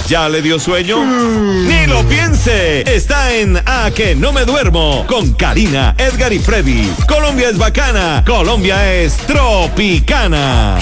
¿Ya le dio sueño? ¡Ni lo piense! Está en A que no me duermo con Karina, Edgar y Freddy. Colombia es bacana, Colombia es tropicana.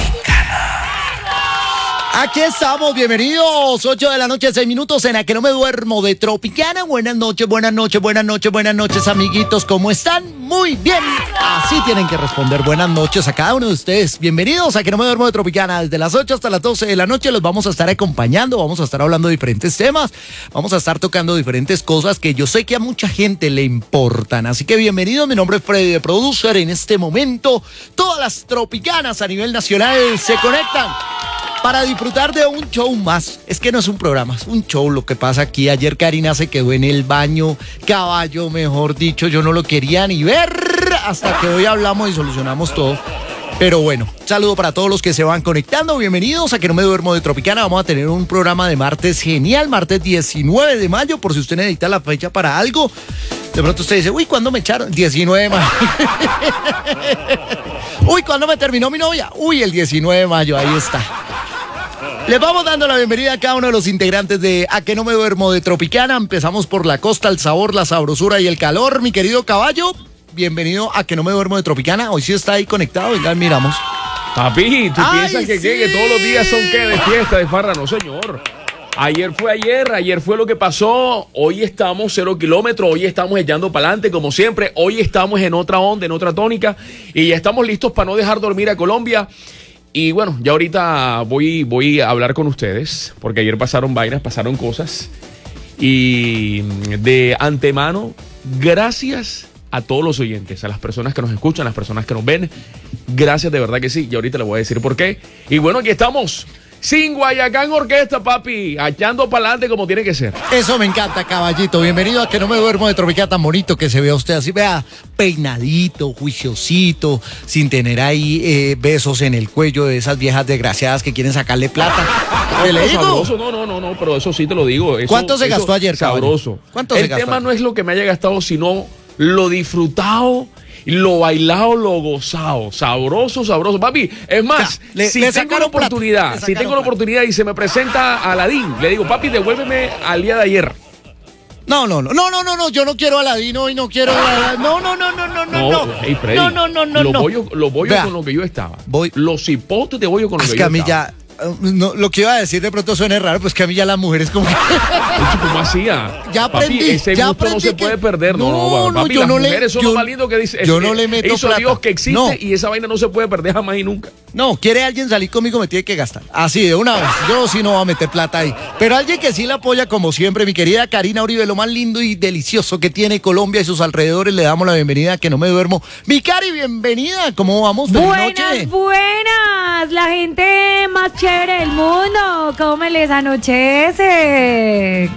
Aquí estamos, bienvenidos, 8 de la noche, 6 minutos en A que no me duermo de Tropicana. Buenas noches, buenas noches, buenas noches, buenas noches, amiguitos, ¿cómo están? Muy bien, así tienen que responder buenas noches a cada uno de ustedes. Bienvenidos a Que no me duermo de Tropicana, desde las 8 hasta las 12 de la noche los vamos a estar acompañando, vamos a estar hablando de diferentes temas, vamos a estar tocando diferentes cosas que yo sé que a mucha gente le importan. Así que bienvenidos, mi nombre es Freddy, de Producer. En este momento, todas las tropicanas a nivel nacional se conectan para disfrutar de un show más. Es que no es un programa, es un show lo que pasa aquí. Ayer Karina se quedó en el baño, caballo, mejor dicho, yo no lo quería ni ver hasta que hoy hablamos y solucionamos todo. Pero bueno, saludo para todos los que se van conectando. Bienvenidos a Que no me duermo de Tropicana. Vamos a tener un programa de martes genial, martes 19 de mayo, por si usted necesita la fecha para algo. De pronto usted dice, uy, ¿cuándo me echaron? 19 de mayo. Uy, ¿cuándo me terminó mi novia? Uy, el 19 de mayo, ahí está. Les vamos dando la bienvenida a cada uno de los integrantes de A que no me duermo de Tropicana. Empezamos por la costa, el sabor, la sabrosura y el calor. Mi querido caballo, bienvenido a Que no me duermo de Tropicana. Hoy sí está ahí conectado, venga, miramos. Papi, ¿tú piensas que, sí, que todos los días son qué? De fiesta, de farra? No, señor. Ayer fue lo que pasó. Hoy estamos 0 kilómetros, hoy estamos echando para adelante como siempre. Hoy estamos en otra onda, en otra tónica y ya estamos listos para no dejar dormir a Colombia. Y bueno, ya ahorita voy a hablar con ustedes, porque ayer pasaron vainas, pasaron cosas. Y de antemano, gracias a todos los oyentes, a las personas que nos escuchan, a las personas que nos ven. Gracias, de verdad que sí. Y ahorita les voy a decir por qué. Y bueno, aquí estamos. Sin Guayacán Orquesta, papi, echando para adelante como tiene que ser. Eso me encanta, caballito. Bienvenido a Que no me duermo de Tropicana, tan bonito que se vea usted así, vea, peinadito, juiciosito, sin tener ahí besos en el cuello de esas viejas desgraciadas que quieren sacarle plata. ¿Qué le digo? Sabroso, no, pero eso sí te lo digo. Eso, ¿cuánto se gastó ayer, sabroso. ¿Cuánto se gastó? El tema no es lo que me haya gastado, sino lo disfrutado, lo bailado, lo gozado, sabroso, papi. Es más, si tengo la oportunidad y se me presenta Aladín, le digo, papi, devuélveme al día de ayer. No, yo no quiero Aladín hoy, no quiero no. Hey, Freddy, los bollos con lo que yo estaba. Los hipotes de bollo con lo que yo estaba. No, lo que iba a decir de pronto suena raro, pues que a mí ya las mujeres como ¿cómo hacía? Ya aprendí, papi, ese ya gusto aprendí no se puede perder. Papi, yo las mujeres son lo más lindo que dice. Yo no le meto hizo plata. Dios que existe y esa vaina no se puede perder jamás y nunca. No, quiere alguien salir conmigo, me tiene que gastar. Así, de una vez. Yo sí no voy a meter plata ahí. Pero alguien que sí la apoya, como siempre, mi querida Karina Uribe, lo más lindo y delicioso que tiene Colombia y sus alrededores. Le damos la bienvenida a Que no me duermo. Mi Cari, bienvenida. ¿Cómo vamos? Feliz noche. Buenas. La gente más chévere del mundo. ¿Cómo me les anochece?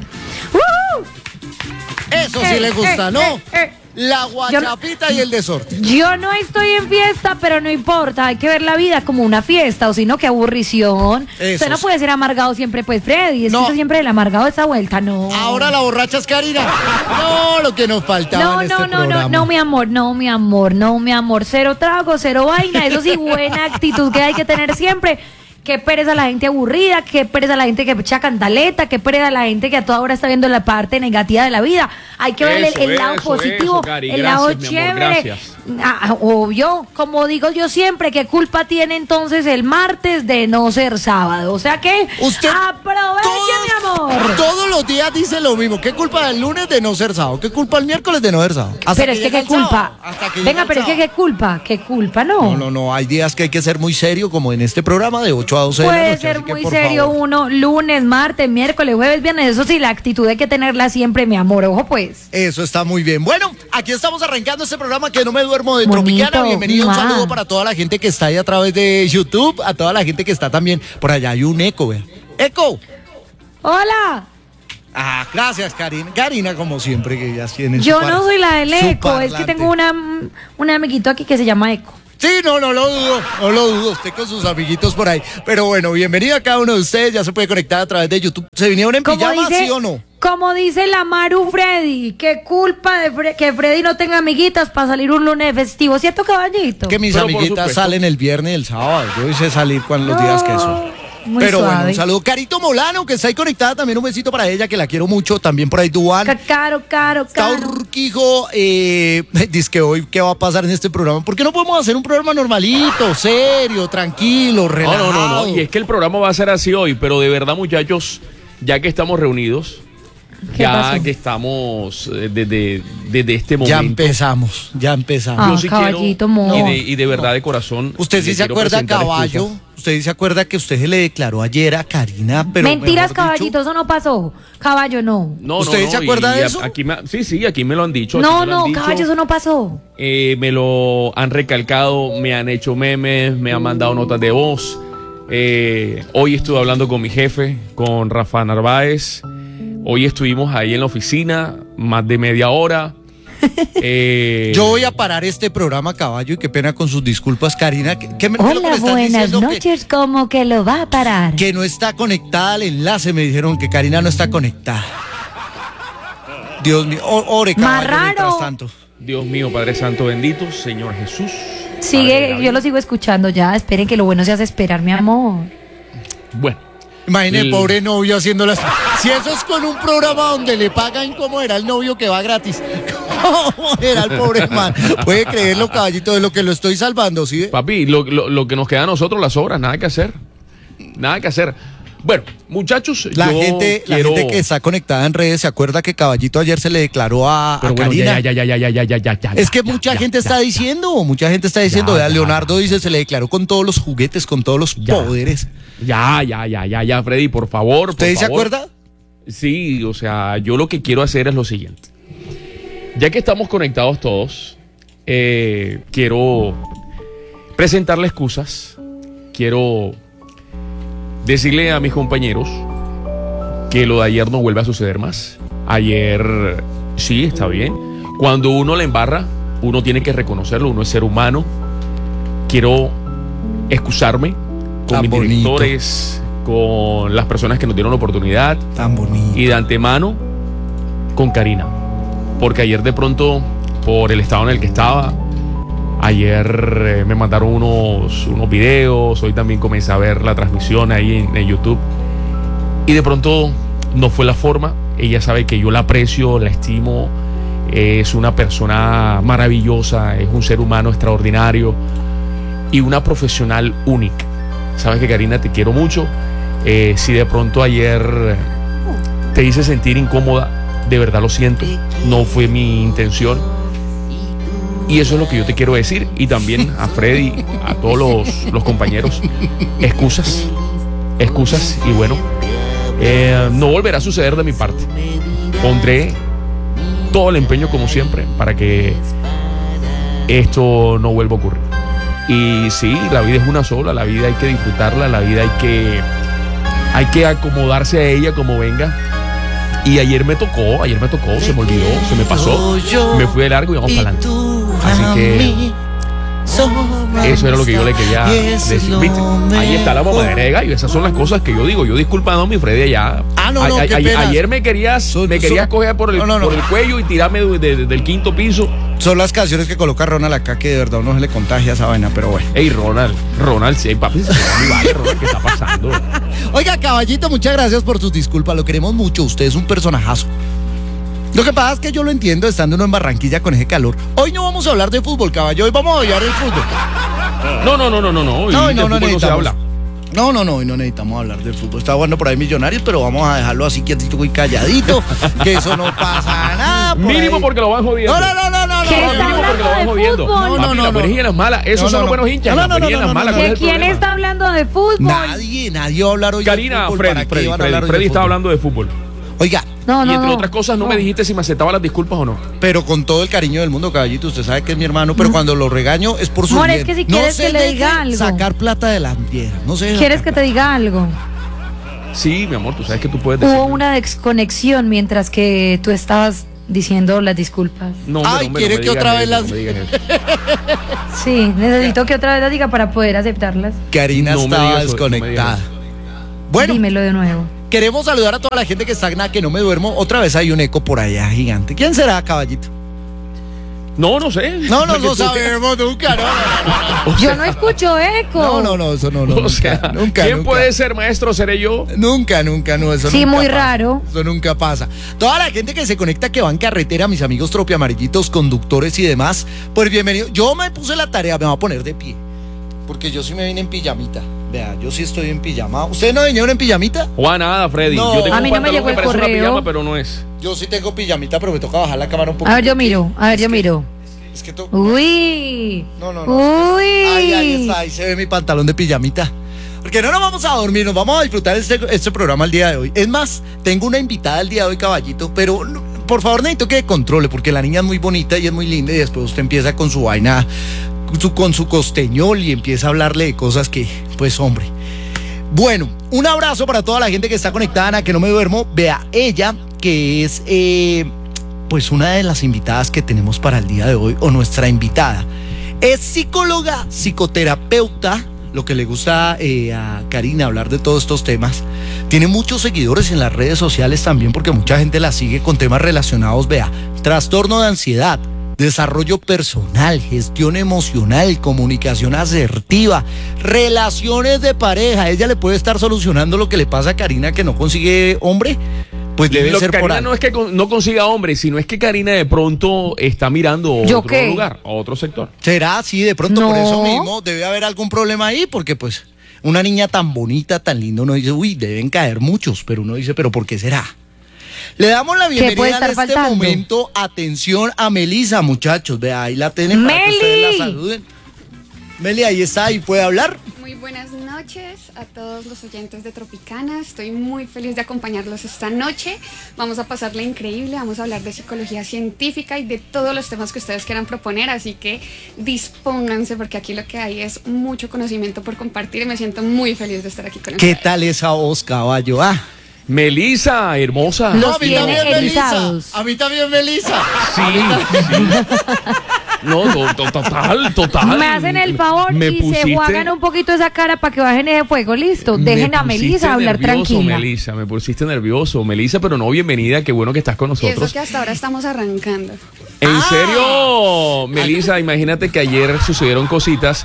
Eso sí le gusta, ¿no? La guachapita y el desorden. Yo no estoy en fiesta, pero no importa. Hay que ver la vida como una fiesta, o si no, qué aburrición. Usted no puede ser amargado siempre, pues, Freddy. Es que usted siempre el amargado de esta vuelta, no. Ahora la borracha es Karina. No, lo que nos faltaba en este programa. No, mi amor. Cero trago, cero vaina. Eso sí, buena actitud que hay que tener siempre. Qué pereza la gente aburrida, qué pereza la gente que echa cantaleta, qué pereza la gente que a toda hora está viendo la parte negativa de la vida. Hay que ver el lado positivo, Cari, el gracias, lado mi chévere. amor, gracias. Obvio, como digo yo siempre, ¿qué culpa tiene entonces el martes de no ser sábado? O sea que usted aproveche, mi amor. Todos los días dice lo mismo. ¿Qué culpa del lunes de no ser sábado? ¿Qué culpa el miércoles de no ser sábado? Pero es que qué culpa. Venga, pero es que qué culpa, ¿no? No, hay días que hay que ser muy serio, como en este programa de 8 a 12 de la noche. Puede ser muy serio uno, lunes, martes, miércoles, jueves, viernes. Eso sí, la actitud hay que tenerla siempre, mi amor. Ojo, pues. Eso está muy bien. Bueno, aquí estamos arrancando este programa Que no me duermo de Tropicana. Bienvenido, un saludo para toda la gente que está ahí a través de YouTube, a toda la gente que está también por allá. Hay un eco, vean. ¡Eco! ¡Hola! Gracias, Karina. Karina, como siempre, que ya tiene Yo no soy la del eco, es que tengo un amiguito aquí que se llama Eco. Sí, no lo dudo, usted con sus amiguitos por ahí. Pero bueno, bienvenido a cada uno de ustedes, ya se puede conectar a través de YouTube. ¿Se vinieron en pijama, sí o no? Como dice la Maru Freddy, qué culpa de que Freddy no tenga amiguitas para salir un lunes festivo, ¿cierto, caballito? Que mis amiguitas salen el viernes y el sábado, yo hice salir con los días que son. Muy Pero suave. bueno, un saludo. Carito Molano, que está ahí conectada, también un besito para ella, que la quiero mucho. También por ahí Duan. Caro. Urquijo, dice que hoy, ¿qué va a pasar en este programa? ¿Por qué no podemos hacer un programa normalito, serio, tranquilo, relajado? No. Y es que el programa va a ser así hoy, pero de verdad, muchachos, ya que estamos reunidos, ¿Qué ya pasó? que estamos desde este momento. Ya empezamos. Ah, Yo sí Caballito, quiero, mo. y de verdad de corazón. Usted sí le se quiero acuerda, presentar Caballo. excusas. Usted sí se acuerda que usted se le declaró ayer a Karina, pero. Mentiras, mejor Caballito, dicho, eso no pasó. Caballo, no. No, ¿Usted se acuerda de eso? Sí, aquí me lo han dicho. No, aquí me lo han dicho. Caballo, eso no pasó. Me lo han recalcado, me han hecho memes, me han mandado notas de voz. Hoy estuve hablando con mi jefe, con Rafa Narváez. Hoy estuvimos ahí en la oficina, más de media hora. Yo voy a parar este programa, Caballo, y qué pena con sus disculpas, Karina. ¿Qué es lo que me Hola, están buenas diciendo? noches, ¿cómo que lo va a parar? Que no está conectada al enlace, me dijeron que Karina no está conectada. Dios mío, ore, Más Caballo, mientras raro. tanto. Dios mío, Padre Santo bendito, Señor Jesús. Padre Sigue, David. yo lo sigo escuchando ya. Esperen que lo bueno se hace esperar, mi amor. Bueno, Imagine el El- pobre novio haciéndolas. Si eso es con un programa donde le pagan, ¿cómo era el novio que va gratis? ¿Cómo era el pobre man? Puede creerlo, Caballito, de lo que lo estoy salvando, ¿sí? papi, lo que nos queda a nosotros, las obras, nada que hacer. Nada que hacer. Bueno, muchachos, La yo gente quiero... que está conectada en redes se acuerda que Caballito ayer se le declaró a Pero bueno, Karina. ya. Es que mucha gente está diciendo, vea, Leonardo dice, se le declaró con todos los juguetes, con todos los Ya. poderes. Ya, Freddy, por favor. ¿Usted por se favor. acuerda? Sí, o sea, yo lo que quiero hacer es lo siguiente. Ya que estamos conectados todos, quiero presentarle excusas. Quiero decirle a mis compañeros que lo de ayer no vuelve a suceder más. Ayer, sí, está bien. Cuando uno la embarra, uno tiene que reconocerlo, uno es ser humano. Quiero excusarme con Tan mis bonito. directores, con las personas que nos dieron la oportunidad Tan bonito. y de antemano con Karina. Porque ayer de pronto, por el estado en el que estaba, ayer me mandaron unos videos, hoy también comencé a ver la transmisión ahí en YouTube. Y de pronto no fue la forma. Ella sabe que yo la aprecio, la estimo, es una persona maravillosa, es un ser humano extraordinario y una profesional única. Sabes que, Karina, te quiero mucho. Si de pronto ayer te hice sentir incómoda, de verdad lo siento, no fue mi intención. Y eso es lo que yo te quiero decir. Y también a Freddy, a todos los compañeros, excusas. Y bueno, no volverá a suceder de mi parte. Pondré todo el empeño como siempre para que esto no vuelva a ocurrir. Y sí, la vida es una sola, la vida hay que disfrutarla, la vida hay que acomodarse a ella como venga. Y ayer me tocó, se me olvidó, se me pasó, me fui de largo y vamos para adelante. Así que eso era lo que yo le quería decir. ¿Viste? Ahí está la mamadera de gallo. Esas son las cosas que yo digo. Yo disculpando a mi Freddy allá. Qué pena. Ayer me querías coger por el cuello y tirarme del quinto piso. Son las canciones que coloca Ronald acá que de verdad uno se le contagia esa vaina, pero bueno. Ey, Ronald, sí, papi, vale, Ronald, ¿qué está pasando? Oiga, Caballito, muchas gracias por sus disculpas, lo queremos mucho, usted es un personajazo. Lo que pasa es que yo lo entiendo estando uno en Barranquilla con ese calor. Hoy no vamos a hablar de fútbol, caballo, hoy vamos a hablar del fútbol. No. No, y de fútbol no se habla. No, hoy no necesitamos hablar del fútbol. Está bueno por ahí Millonarios, pero vamos a dejarlo así quietito y calladito, que eso no pasa nada. por Mínimo ahí. porque lo van jodiendo. No. ¿Qué está Mínimo porque lo van hablando de jodiendo. fútbol? Papi, las buenas y las malas, esos son los buenos hinchas. Las buenas y las malas, ¿cuál ¿Que es el quién problema? está hablando de fútbol? Nadie va a hablar hoy Karina, de fútbol. ¿Para qué van a hablar hoy de Freddy está fútbol? hablando de fútbol. Oiga, No, Y entre otras cosas, no me dijiste si me aceptaba las disculpas o no. pero con todo el cariño del mundo, caballito, usted sabe que es mi hermano, pero cuando lo regaño es por su Amor, bien. es que si No quieres se que le deje diga algo. sacar plata de la vieja, no sé. ¿Quieres que te diga algo? Sí, mi amor, tú sabes que tú puedes decir. Hubo una desconexión mientras que tú estabas diciendo las disculpas. No, Ay, ¿quiere que digas otra vez eso, las- no me digas eso. Sí, necesito que otra vez las diga para poder aceptarlas. Karina No me estaba digas eso, no me desconectada. digas Bueno, Dímelo de nuevo. queremos saludar a toda la gente que está en que no me duermo. Otra vez hay un eco por allá gigante. ¿Quién será, caballito? No sé. No sabemos nunca, no. Yo no escucho eco. No, eso no. O sea, nunca. ¿quién puede ser maestro? ¿Seré yo? Nunca, no, eso Sí, nunca muy pasa. raro. Eso nunca pasa. Toda la gente que se conecta, que va en carretera, mis amigos tropiamarillitos, conductores y demás, pues bienvenido. Yo me puse la tarea, me voy a poner de pie, porque yo sí me vine en pijamita. Vea, yo sí estoy en pijama. ¿Ustedes no vinieron en pijamita? Juan, nada, Freddy. No. Yo tengo A mí un no me pantalón llegó que el parece una correo. pijama, pero no es. Yo sí tengo pijamita, pero me toca bajar la cámara un poquito. A ver, yo miro. Es que Uy. No. Uy. Ahí está, ahí se ve mi pantalón de pijamita. Porque no nos vamos a dormir, nos vamos a disfrutar este programa el día de hoy. Es más, tengo una invitada el día de hoy, caballito, pero por favor necesito que controle, porque la niña es muy bonita y es muy linda, y después usted empieza con su vaina, con su costeñol, y empieza a hablarle de cosas que, pues hombre. Bueno, un abrazo para toda la gente que está conectada, Ana, que no me duermo. Vea, ella, que es pues una de las invitadas que tenemos para el día de hoy, o nuestra invitada, es psicóloga, psicoterapeuta, lo que le gusta a Karina hablar de todos estos temas. Tiene muchos seguidores en las redes sociales también, porque mucha gente la sigue con temas relacionados, vea, trastorno de ansiedad, desarrollo personal, gestión emocional, comunicación asertiva, relaciones de pareja. Ella le puede estar solucionando lo que le pasa a Karina, que no consigue hombre. Pues debe Lo ser que por Karina algo. no es que no consiga hombre, sino es que Karina de pronto está mirando a ¿Yo otro qué? lugar, a otro sector. ¿Será? Sí, de pronto No. por eso mismo debe haber algún problema ahí, porque pues una niña tan bonita, tan linda, uno dice, uy, deben caer muchos, pero uno dice, ¿pero por qué será? Le damos la puede bienvenida estar en este faltando? momento. Atención a Melisa, muchachos. Vea, ahí la tienen para que ¡Meli! ustedes la saluden. Meli, ahí está, y puede hablar. Muy buenas noches a todos los oyentes de Tropicana. Estoy muy feliz de acompañarlos esta noche. Vamos a pasarla increíble, vamos a hablar de psicología científica y de todos los temas que ustedes quieran proponer, así que dispónganse porque aquí lo que hay es mucho conocimiento por compartir y me siento muy feliz de estar aquí con ¿Qué ustedes. tal esa voz, caballo? Melisa, hermosa. Los a mí tiene también, erizados. Melisa. A mí también, Melisa. Sí. No, total. Me hacen el favor Me y se juegan un poquito esa cara para que bajen ese fuego. Listo, dejen a Melisa hablar tranquila. Melisa, me pusiste nervioso, Melisa, pero no, bienvenida, qué bueno que estás con Y eso nosotros. que hasta ahora estamos arrancando. ¿En serio? Melisa, imagínate que ayer sucedieron cositas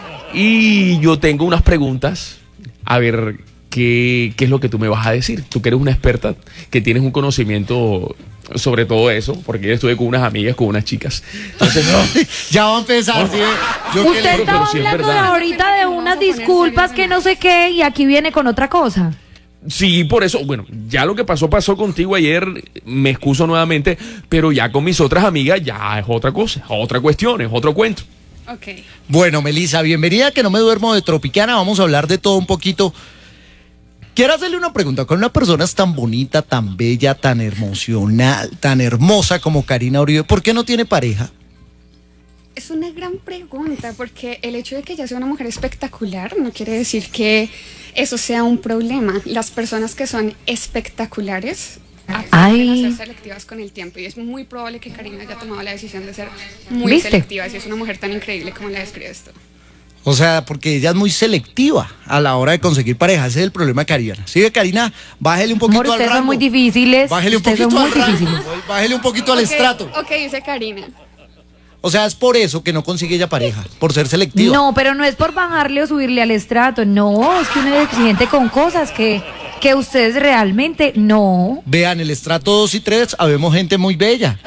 y yo tengo unas preguntas. A ver, ¿qué es lo que tú me vas a decir? Tú que eres una experta, que tienes un conocimiento sobre todo eso, porque yo estuve con unas amigas, con unas chicas. Entonces, Ya va a empezar, ¿sí? Yo que Usted le- estaba sí es hablando de verdad. ahorita de unas disculpas que no sé qué y aquí viene con otra cosa. sí, por eso, bueno, ya lo que pasó contigo ayer, me excuso nuevamente, pero ya con mis otras amigas ya es otra cosa, otra cuestión, es otro cuento. Ok. Bueno, Melisa, bienvenida a Que No Me Duermo de Tropicana. Vamos a hablar de todo un poquito. Quiero hacerle una pregunta. Con una persona tan bonita, tan bella, tan emocional, tan hermosa como Karina Uribe, ¿por qué no tiene pareja? Es una gran pregunta porque el hecho de que ella sea una mujer espectacular no quiere decir que eso sea un problema. Las personas que son espectaculares aprenden a ser selectivas con el tiempo y es muy probable que Karina haya tomado la decisión de ser muy ¿Viste? selectiva si es una mujer tan increíble como la describes tú. O sea, porque ella es muy selectiva a la hora de conseguir pareja. Ese es el problema de Karina. Sigue, Karina, bájele un poquito Amor, al ustedes rango. son muy difíciles. Bájele un Ustedes poquito son al muy rango. difíciles. Bájele un poquito al Ok, estrato. Ok, dice Karina. O sea, es por eso que no consigue ella pareja, por ser selectiva. No, pero no es por bajarle o subirle al estrato. No, es que uno es exigente con cosas que ustedes realmente no. Vean, el estrato 2 y 3, habemos gente muy bella.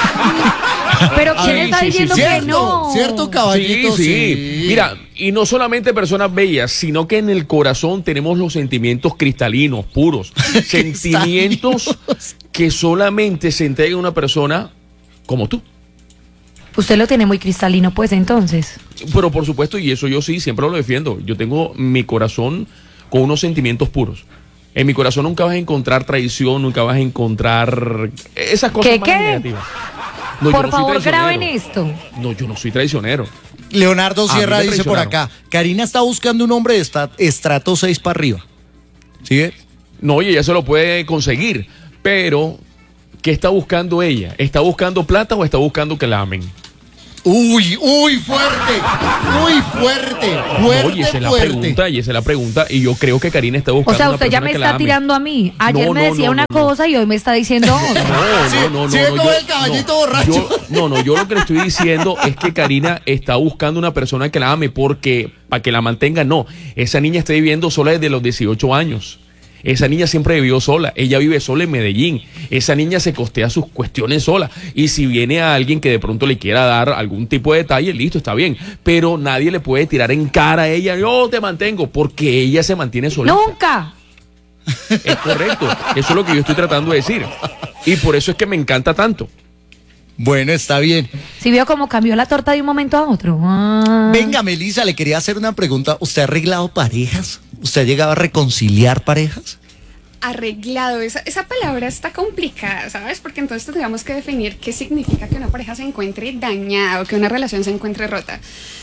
Pero ¿quién Sí, está sí, diciendo sí, que ¿Cierto? no? ¿Cierto, caballito? Sí. Mira, y no solamente personas bellas, sino que en el corazón tenemos los sentimientos cristalinos, puros. Sentimientos que solamente se entrega a una persona como tú. Usted lo tiene muy cristalino, pues, entonces. Pero por supuesto, y eso yo sí, siempre lo defiendo. Yo tengo mi corazón con unos sentimientos puros. En mi corazón nunca vas a encontrar traición, nunca vas a encontrar esas cosas ¿Qué, más qué? negativas. No, yo Por no soy favor, traicionero. graben esto. No, yo no soy traicionero. Leonardo A mí Sierra me dice por traicionaron. acá, Karina está buscando un hombre de estrato 6 para arriba. ¿Sí ve? No, y ella se lo puede conseguir, pero ¿qué está buscando ella? ¿Está buscando plata o está buscando que la amen? Uy, fuerte, muy fuerte, Oye, esa es la pregunta, y esa es la pregunta, y yo creo que Karina está buscando. O sea, una usted ya persona me que la está ame. tirando a mí. Ayer me decía una cosa y hoy me está diciendo otra. No, Sigue como el caballito borracho. Yo lo que le estoy diciendo es que Karina está buscando una persona que la ame porque para que la mantenga, no. Esa niña está viviendo sola desde los 18 años. Esa niña siempre vivió sola. Ella vive sola en Medellín. Esa niña se costea sus cuestiones sola. Y si viene a alguien que de pronto le quiera dar algún tipo de detalle, listo, está bien. Pero nadie le puede tirar en cara a ella, yo te mantengo, porque ella se mantiene sola. Nunca. Es correcto. Eso es lo que yo estoy tratando de decir. Y por eso es que me encanta tanto. Bueno, está bien. Si vio cómo cambió la torta de un momento a otro. Venga, Melissa, le quería hacer una pregunta. ¿Usted ha arreglado parejas? ¿Usted ha llegado a reconciliar parejas? Arreglado, esa palabra está complicada, ¿sabes? Porque entonces tendríamos que definir qué significa que una pareja se encuentre dañada o que una relación se encuentre rota.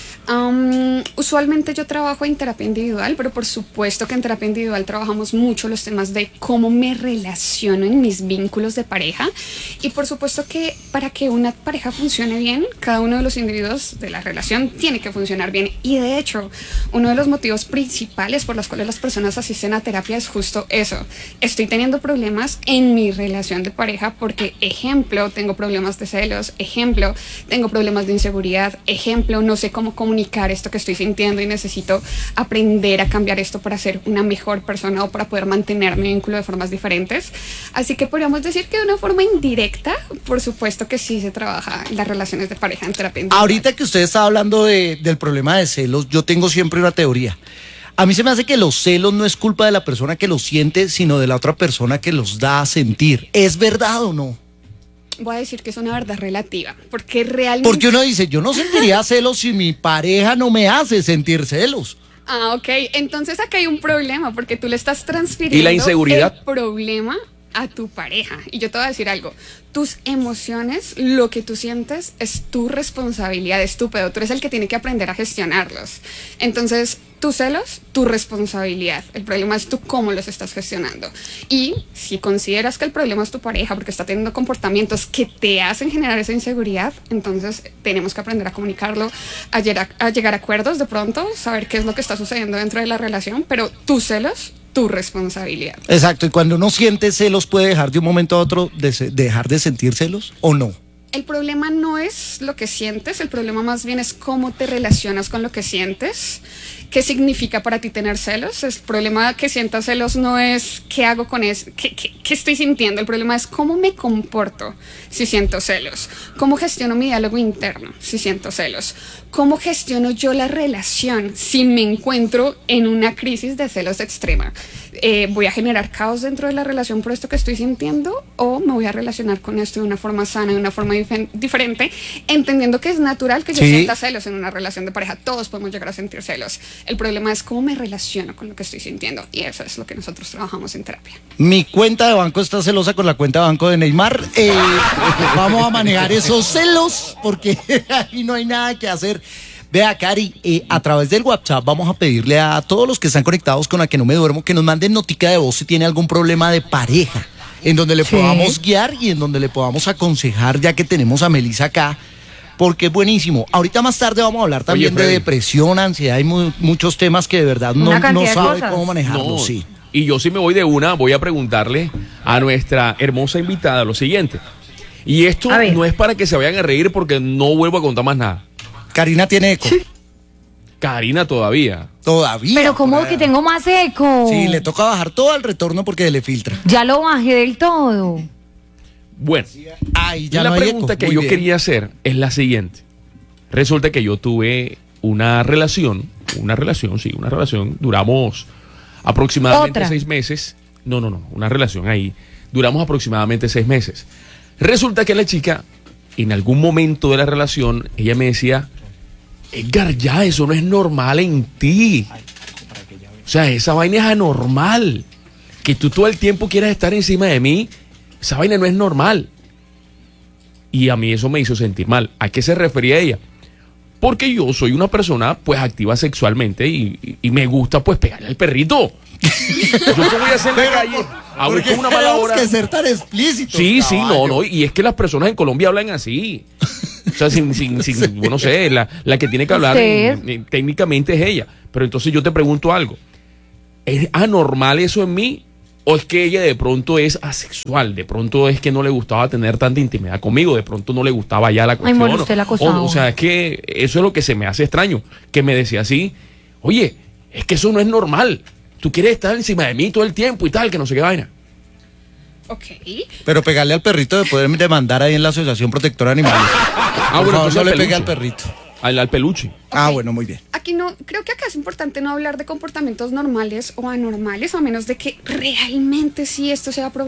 Usualmente yo trabajo en terapia individual, pero por supuesto que en terapia individual trabajamos mucho los temas de cómo me relaciono en mis vínculos de pareja, y por supuesto que para que una pareja funcione bien, cada uno de los individuos de la relación tiene que funcionar bien, y de hecho uno de los motivos principales por los cuales las personas asisten a terapia es justo eso. Estoy teniendo problemas en mi relación de pareja porque, ejemplo, tengo problemas de celos, ejemplo, tengo problemas de inseguridad, ejemplo, no sé cómo comunicar esto que estoy sintiendo y necesito aprender a cambiar esto para ser una mejor persona o para poder mantener mi vínculo de formas diferentes. Así que podríamos decir que de una forma indirecta, por supuesto que sí se trabaja las relaciones de pareja en terapia individual. Ahorita que usted está hablando del problema de celos, yo tengo siempre una teoría. A mí se me hace que los celos no es culpa de la persona que los siente, sino de la otra persona que los da a sentir. ¿Es verdad o no? Voy a decir que es una verdad relativa, porque realmente... Porque uno dice, yo no sentiría celos si mi pareja no me hace sentir celos. Ah, ok. Entonces acá hay un problema, porque tú le estás transfiriendo ¿Y la inseguridad? el problema a tu pareja. Y yo te voy a decir algo. Tus emociones, lo que tú sientes, es tu responsabilidad, es tu pedo. Tú eres el que tiene que aprender a gestionarlos. Entonces, tus celos, tu responsabilidad. El problema es tú cómo los estás gestionando. Y si consideras que el problema es tu pareja porque está teniendo comportamientos que te hacen generar esa inseguridad, entonces tenemos que aprender a comunicarlo, a llegar a acuerdos de pronto, saber qué es lo que está sucediendo dentro de la relación, pero tus celos, tu responsabilidad. Exacto, y cuando uno siente celos, ¿puede dejar de un momento a otro dejar de sentir celos o no? El problema no es lo que sientes, el problema más bien es cómo te relacionas con lo que sientes. ¿Qué significa para ti tener celos? El problema que sientas celos no es qué hago con eso, qué estoy sintiendo. El problema es cómo me comporto si siento celos. Cómo gestiono mi diálogo interno si siento celos. Cómo gestiono yo la relación si me encuentro en una crisis de celos extrema. ¿Voy a generar caos dentro de la relación por esto que estoy sintiendo? ¿O me voy a relacionar con esto de una forma sana, de una forma diferente, entendiendo que es natural que yo sienta celos en una relación de pareja? Todos podemos llegar a sentir celos. El problema es cómo me relaciono con lo que estoy sintiendo, y eso es lo que nosotros trabajamos en terapia. Mi cuenta de banco está celosa con la cuenta de banco de Neymar. Vamos a manejar esos celos porque ahí no hay nada que hacer. Vea, Cari, a través del WhatsApp vamos a pedirle a todos los que están conectados con A Que No Me Duermo que nos manden notica de voz si tiene algún problema de pareja, en donde le podamos guiar y en donde le podamos aconsejar, ya que tenemos a Melissa acá, porque es buenísimo. Ahorita más tarde vamos a hablar también de depresión, ansiedad y muchos temas que de verdad no sabe cómo manejarlos. No, sí. Y yo sí me voy de una, voy a preguntarle a nuestra hermosa invitada lo siguiente. Y esto no es para que se vayan a reír porque no vuelvo a contar más nada. Karina tiene eco. Karina todavía. Todavía. Pero ¿cómo que tengo más eco? Sí, le toca bajar todo el retorno porque le filtra. Ya lo bajé del todo. Bueno, ya la no hay pregunta eco. que Muy yo bien. quería hacer es la siguiente. Resulta que yo tuve una relación, duramos aproximadamente ¿Otra? 6 meses. No, una relación ahí. Duramos aproximadamente 6 meses. Resulta que la chica, en algún momento de la relación, ella me decía, Edgar, ya, eso no es normal en ti. O sea, esa vaina es anormal. Que tú todo el tiempo quieras estar encima de mí, esa vaina no es normal. Y a mí eso me hizo sentir mal. ¿A qué se refería ella? Porque yo soy una persona, pues, activa sexualmente y me gusta, pues, pegarle al perrito. ¿Yo qué voy a hacer en la calle? ¿Por qué Una mala tenemos hora. que ser tan explícitos? Sí, caballo? no, y es que las personas en Colombia hablan así. O sea, bueno, no sé, la que tiene que hablar técnicamente es ella. Pero entonces yo te pregunto algo. ¿Es anormal eso en mí? ¿O es que ella de pronto es asexual? De pronto es que no le gustaba tener tanta intimidad conmigo. De pronto no le gustaba ya la cuestión. Ay, amor, usted la acosaba. O sea, es que eso es lo que se me hace extraño. Que me decía así, oye, es que eso no es normal. Tú quieres estar encima de mí todo el tiempo y tal, que no sé qué vaina. Ok. Pero pegarle al perrito de poder demandar ahí en la Asociación Protectora de Animales. Por favor, pues no al le pegue peluche. al perrito. Al peluche. Ah, bueno, muy bien. Aquí no, creo que acá es importante no hablar de comportamientos normales o anormales, a menos de que realmente sí esto sea